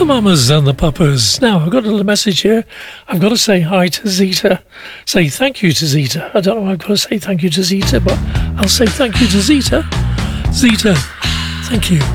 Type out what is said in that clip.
the mamas and the papas. Now, I've got a little message here. I've got to say hi to Zita. Say thank you to Zita. I don't know I've got to say thank you to Zita, but I'll say thank you to Zita. Zita, thank you.